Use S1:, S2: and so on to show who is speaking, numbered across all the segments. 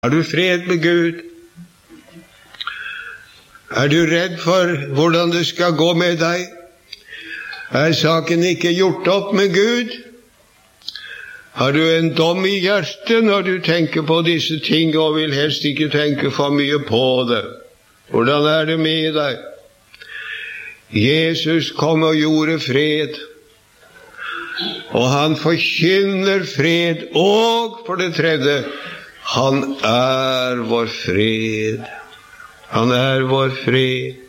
S1: Har du fred med Gud? Er du redd for hvordan det skal gå med deg? Er saken ikke gjort opp med Gud? Har du en dom i hjertet når du tenker på disse ting og vil helst ikke tenke for mye på det? Hvordan er det med deg? Jesus kom og gjorde fred, og han forkynner fred, og for det tredje, han er vår fred. Han er vår fred.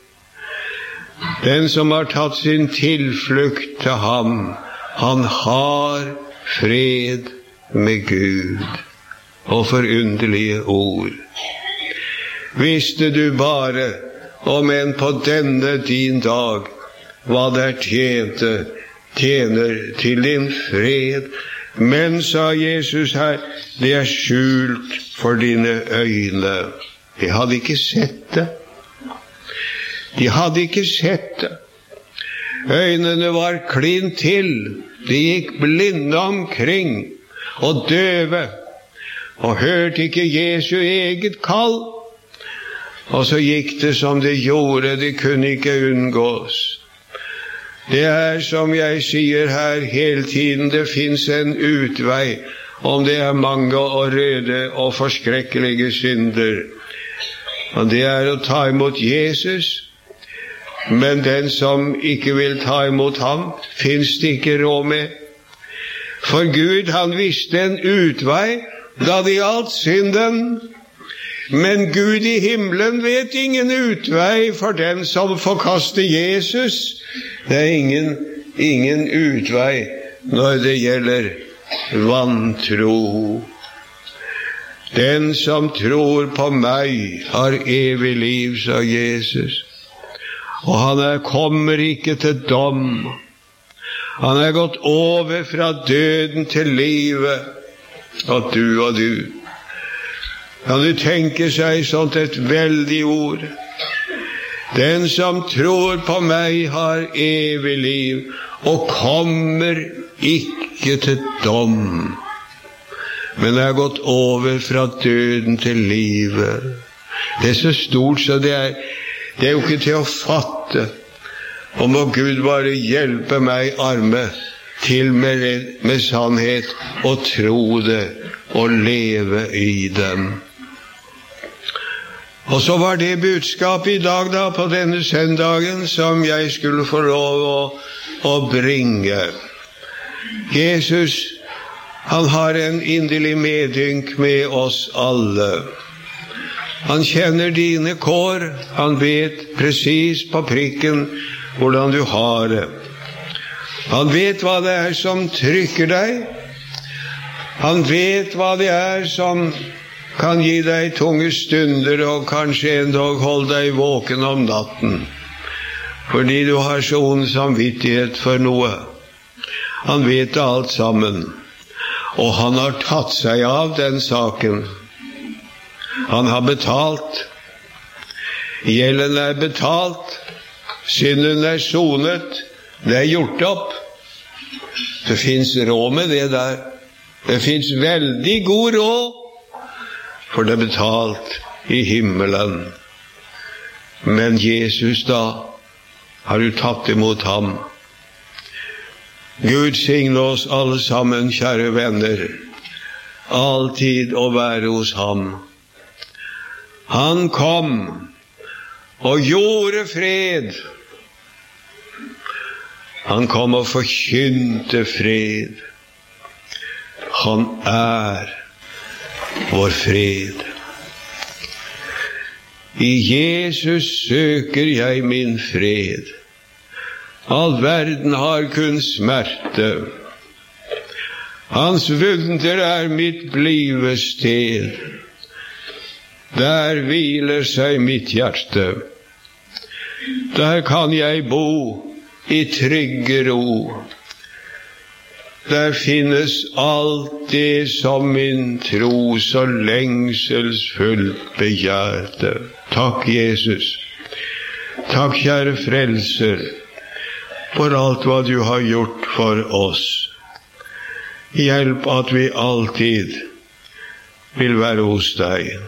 S1: Den som har tatt sin tilflukt til ham, han har fred med Gud. Og forunderlige ord. Visste du bare, om enn på denne din dag, hva der tjener til din fred. Men, sa Jesus her, det er skjult for dine øyne. De hadde ikke sett det. De hadde ikke sett det. Øynene var klint til. De gikk blinde omkring og døve, og hørte ikke Jesu eget kall. Og så gikk det som det gjorde, det kunne ikke unngås. Det er som jeg sier her hele tiden, det finnes en utvei, om det er mange og røde og forskrekkelige synder. Og det er å ta imot Jesus, men den som ikke vil ta imot ham, finnes det ikke råd med. For Gud, han visste en utvei da det gjaldt synden, men Gud i himmelen vet ingen utvei for den som forkaster Jesus. Det er ingen utvei når det gjelder vantro. Den som tror på meg har evig liv, sa Jesus. Og han kommer ikke til dom. Han er gått over fra døden til livet. Og du. Kan du tenke seg sånt et veldig ord? Den som tror på meg har evig liv, og kommer ikke til dom, men er gått over fra døden til livet. Det er så stort, så det er jo ikke til å fatte. Og må Gud bare hjelpe meg arme til med sannhet, og tro det, og leve i dem. Og så var det budskapet i dag da, på denne søndagen, som jeg skulle få lov å bringe. Jesus, han har en inderlig medynk med oss alle. Han kjenner dine kår, han vet presis på prikken hvordan du har det. Han vet hva det er som trykker deg. Han vet hva det er som kan gi deg tunge stunder, og kanskje endog holde deg våken om natten, fordi du har så ond samvittighet for noe. Han vet alt sammen, og han har tatt seg av den saken. Han har betalt. Gjelden er betalt. Synden er sonet. Det er gjort opp. Det finnes råd med det der. Det finnes veldig god råd, for det er betalt i himmelen. Men Jesus da, har du tatt imot ham? Gud signe oss alle sammen, kjære venner, alltid å være hos ham. Han kom og gjorde fred. Han kom og forkynte fred. Han er vår fred. I Jesus søker jeg min fred. All verden har kun smerte. Hans vunder er mitt blivested. Der hviler seg mitt hjerte. Der kan jeg bo i trygge ro. Der finnes alt det som min tro så lengselsfullt begjærte. Takk, Jesus. Takk, kjære frelser, for alt hva du har gjort for oss. Hjelp at vi alltid vil være hos deg.